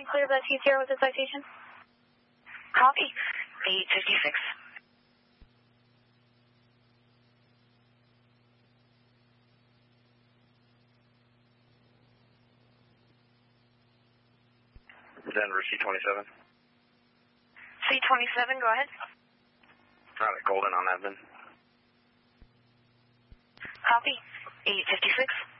and clear the T0 with the citation. Copy. 856. Denver C27. C27, go ahead. Golden on Edmond. Copy. 856.